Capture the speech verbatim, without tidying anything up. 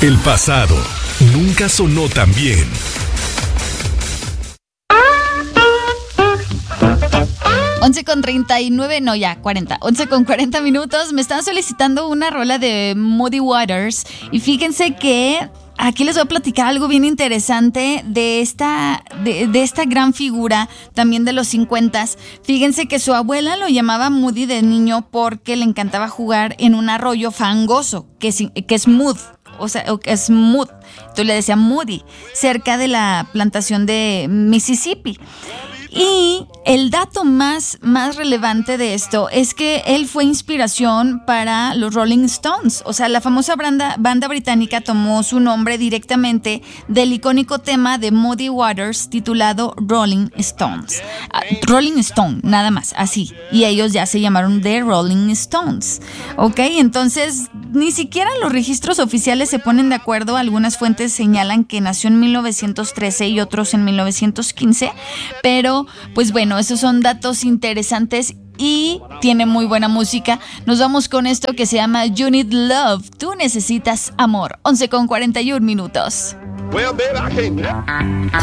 El pasado nunca sonó tan bien. once con treinta y nueve, no ya, cuarenta, once con cuarenta minutos. Me están solicitando una rola de Muddy Waters y fíjense que aquí les voy a platicar algo bien interesante de esta, de, de esta gran figura también de los cincuentas. Fíjense que su abuela lo llamaba Muddy de niño porque le encantaba jugar en un arroyo fangoso, que es, que es mud, o sea, que es mud. Entonces le decía Muddy, cerca de la plantación de Mississippi. Y el dato más, más relevante de esto es que él fue inspiración para los Rolling Stones. O sea, la famosa banda, banda británica tomó su nombre directamente del icónico tema de Muddy Waters titulado Rolling Stones. Uh, Rolling Stone, nada más, así. Y ellos ya se llamaron The Rolling Stones. ¿Ok? Entonces, ni siquiera los registros oficiales se ponen de acuerdo. Algunas fuentes señalan que nació en mil novecientos trece y otros en mil novecientos quince, pero pues bueno, esos son datos interesantes y tiene muy buena música. Nos vamos con esto que se llama You Need Love. Tú necesitas amor. once con cuarenta y uno minutos. Well, baby, I can't